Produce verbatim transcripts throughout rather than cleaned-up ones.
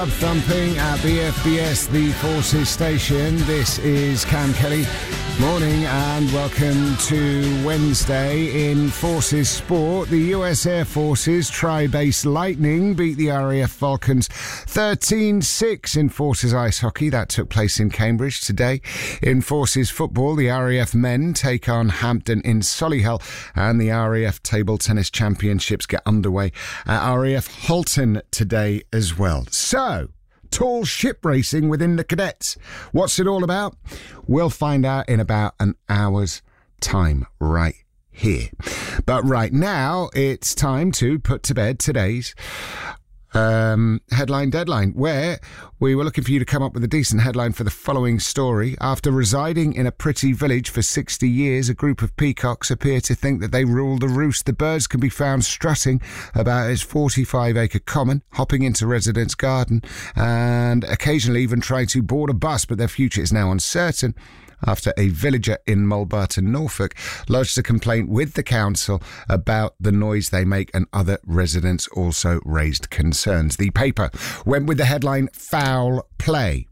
Thumping at B F B S, the Forces station. This is Cam Kelly. Morning and welcome to Wednesday in Forces Sport. The U S Air Force's Tri-Base Lightning beat the R A F Falcons thirteen six in Forces Ice Hockey. That took place in Cambridge today. In Forces Football, the R A F men take on Hampton in Solihull, and the R A F Table Tennis Championships get underway at R A F Halton today as well. So, tall ship racing within the cadets. What's it all about? We'll find out in about an hour's time right here. But right now, it's time to put to bed today's um, headline deadline, where we were looking for you to come up with a decent headline for the following story. After residing in a pretty village for sixty years, a group of peacocks appear to think that they rule the roost. The birds can be found strutting about its forty-five acre common, hopping into residents' garden, and occasionally even trying to board a bus, but their future is now uncertain after a villager in Mulbarton, Norfolk, lodged a complaint with the council about the noise they make, and other residents also raised concerns. The paper went with the headline, Foul Play.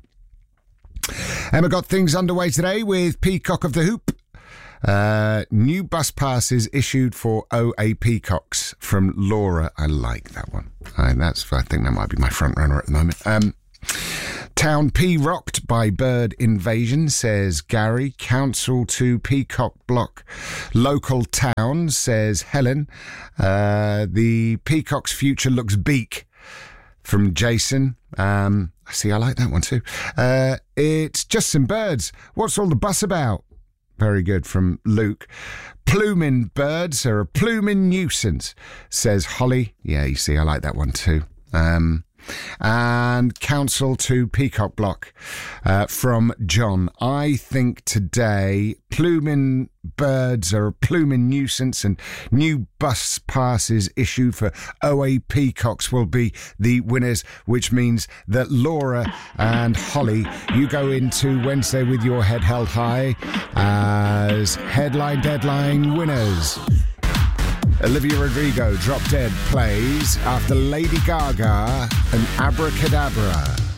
Emma got things underway today with Peacock of the Hoop. Uh, new bus passes issued for O A Peacocks from Laura. I like that one. I, that's, I think that might be my front runner at the moment. Um, Town P rocked by bird invasion, says Gary. Council to Peacock block local town, says Helen. Uh, the Peacock's future looks beak, from Jason. Um, see, I like that one too. Uh, it's just some birds. What's all the bus about? Very good, from Luke. Pluming birds are a pluming nuisance, says Holly. Yeah, you see, I like that one too. Um... And council to Peacock block uh, from John. I think today pluming birds are a pluming nuisance, and new bus passes issued for O A Peacocks will be the winners, which means that Laura and Holly, you go into Wednesday with your head held high as headline deadline winners. Olivia Rodrigo, Drop Dead, plays after Lady Gaga and Abracadabra.